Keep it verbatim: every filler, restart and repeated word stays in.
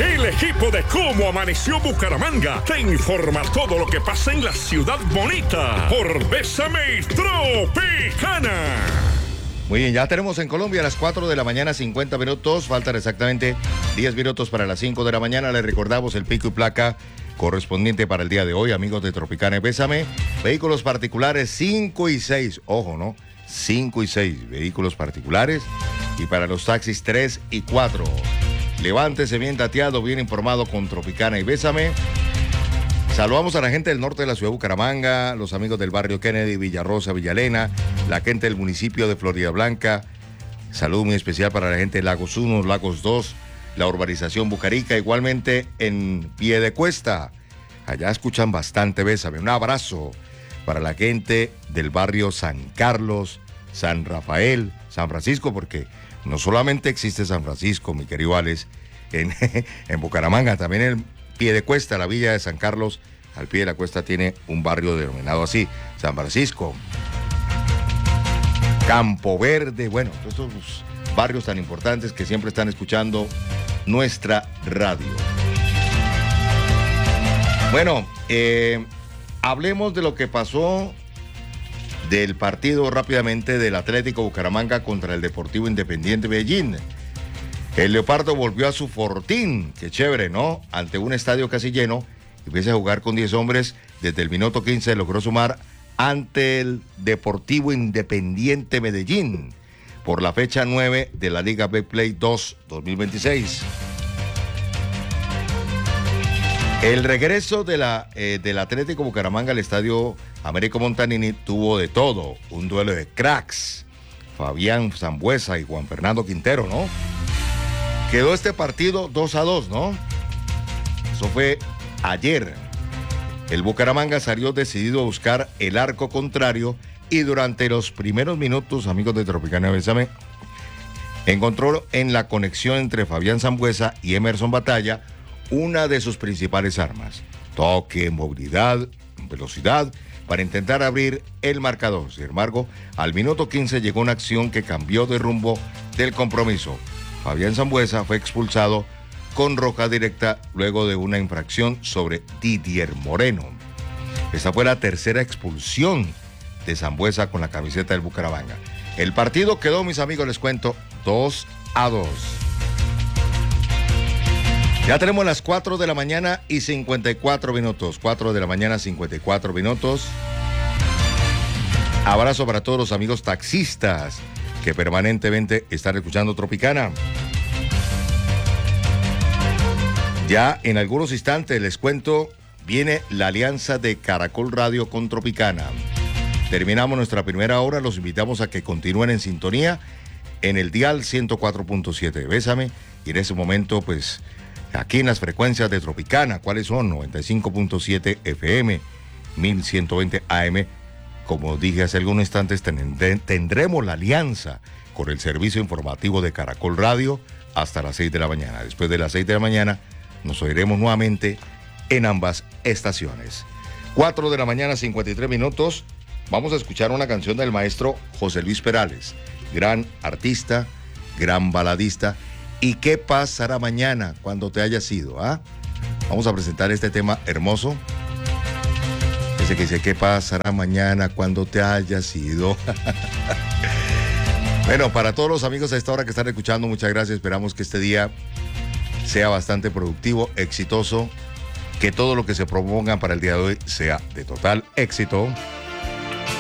El equipo de Cómo Amaneció Bucaramanga te informa todo lo que pasa en la ciudad bonita por Bésame Tropicana. Muy bien, ya tenemos en Colombia a las cuatro de la mañana, cincuenta minutos. Faltan exactamente diez minutos para las cinco de la mañana. Les recordamos el pico y placa correspondiente para el día de hoy, amigos de Tropicana y Bésame. Vehículos particulares cinco y seis. Ojo, ¿no? cinco y seis vehículos particulares. Y para los taxis tres y cuatro. Levántese bien dateado, bien informado con Tropicana y Bésame. Saludamos a la gente del norte de la ciudad de Bucaramanga, los amigos del barrio Kennedy, Villarrosa, Villalena, la gente del municipio de Florida Blanca. Saludo muy especial para la gente de Lagos uno, Lagos dos, la urbanización Bucarica, igualmente en Piedecuesta. Allá escuchan bastante Bésame. Un abrazo para la gente del barrio San Carlos, San Rafael, San Francisco, porque no solamente existe San Francisco, mi querido Alex, en, en Bucaramanga, también en Piedecuesta, la villa de San Carlos, al pie de la cuesta tiene un barrio denominado así, San Francisco, Campo Verde, bueno, estos barrios tan importantes que siempre están escuchando nuestra radio. Bueno, eh, hablemos de lo que pasó del partido rápidamente del Atlético Bucaramanga contra el Deportivo Independiente Medellín. El Leopardo volvió a su fortín, qué chévere, ¿no? Ante un estadio casi lleno, empieza a jugar con diez hombres, desde el minuto quince logró sumar ante el Deportivo Independiente Medellín por la fecha nueve de la Liga Betplay dos dos mil veintiséis. El regreso de la, eh, del Atlético Bucaramanga al estadio Américo Montanini tuvo de todo, un duelo de cracks, Fabián Sambueza y Juan Fernando Quintero, ¿no? Quedó este partido dos a dos, ¿no? Eso fue ayer. El Bucaramanga salió decidido a buscar el arco contrario y durante los primeros minutos, amigos de Tropicana y Bésame, encontró en la conexión entre Fabián Sambueza y Emerson Batalla una de sus principales armas. Toque, movilidad, velocidad, para intentar abrir el marcador. Sin embargo, al minuto quince llegó una acción que cambió de rumbo del compromiso. Fabián Sambueza fue expulsado con roja directa luego de una infracción sobre Didier Moreno. Esta fue la tercera expulsión de Sambueza con la camiseta del Bucaramanga. El partido quedó, mis amigos, les cuento, dos a dos. Ya tenemos las cuatro de la mañana y cincuenta y cuatro minutos. cuatro de la mañana, cincuenta y cuatro minutos. Abrazo para todos los amigos taxistas que permanentemente están escuchando Tropicana. Ya en algunos instantes les cuento, viene la alianza de Caracol Radio con Tropicana. Terminamos nuestra primera hora, los invitamos a que continúen en sintonía en el dial ciento cuatro punto siete de Bésame. Y en ese momento, pues, aquí en las frecuencias de Tropicana, ¿cuáles son? noventa y cinco punto siete F M, mil ciento veinte A M. Como dije hace algunos instantes, tendremos la alianza con el servicio informativo de Caracol Radio hasta las seis de la mañana. Después de las seis de la mañana nos oiremos nuevamente en ambas estaciones. cuatro de la mañana, cincuenta y tres minutos. Vamos a escuchar una canción del maestro José Luis Perales, gran artista, gran baladista. ¿Y qué pasará mañana cuando te hayas ido? ¿Ah? Vamos a presentar este tema hermoso. Ese que dice, ¿qué pasará mañana cuando te hayas ido? Bueno, para todos los amigos a esta hora que están escuchando, muchas gracias. Esperamos que este día sea bastante productivo, exitoso, que todo lo que se proponga para el día de hoy sea de total éxito.